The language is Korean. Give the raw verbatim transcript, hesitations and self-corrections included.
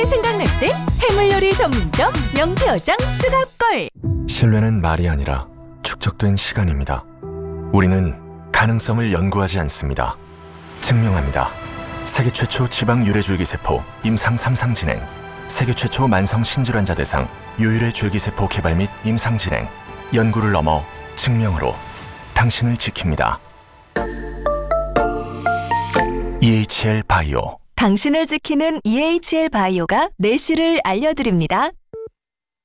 생각날 때 해물요리 전문점 명태어장 추가골. 신뢰는 말이 아니라 축적된 시간입니다. 우리는 가능성을 연구하지 않습니다. 증명합니다. 세계 최초 지방 유래줄기세포 임상 삼 상 진행, 세계 최초 만성 신질환자 대상 유일의 줄기세포 개발 및 임상 진행, 연구를 넘어 증명으로 당신을 지킵니다. 이에이치엘 바이오. 당신을 지키는 이에이치엘 바이오가 내실을 알려드립니다.